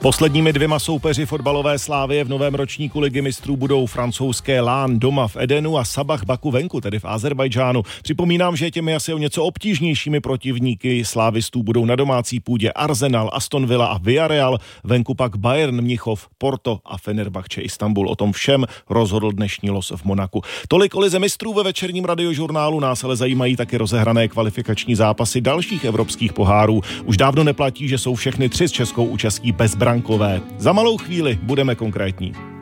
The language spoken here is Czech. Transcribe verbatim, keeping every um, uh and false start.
Posledními dvěma soupeři fotbalové Slavie v novém ročníku Ligy mistrů budou francouzské Lán doma v Edenu a Sabah Baku venku, tedy v Azerbajdžánu. Připomínám, že těmi asi o něco obtížnějšími protivníky slávistů budou na domácí půdě Arsenal, Aston Villa a Villarreal, venku pak Bayern Mnichov, Porto a Fenerbahce Istanbul. O tom všem rozhodl dnešní los v Monaku. Tolik o Lize mistrů ve večerním radiožurnálu, nás ale zajímají taky rozehrané kvalifikační zápasy dalších evropských pohárů. Už dávno neplatí, že jsou všechny tři s českou účastí bezbrankové. Za malou chvíli budeme konkrétní.